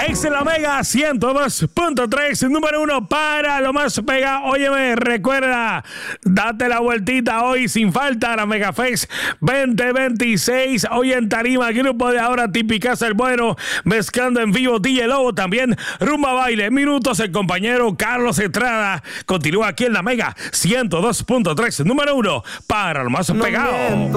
Ex la Mega 102.3, número 1 para lo más pega. Óyeme, recuerda, date la vueltita hoy sin falta a la Mega Fest 2026. Hoy en tarima, grupo de ahora Típicas el Bueno, mezclando en vivo DJ Lobo, también Rumba Baile. Minutos, el compañero Carlos Estrada. Continúa aquí en la Mega 102.3, número 1 para lo más pegado.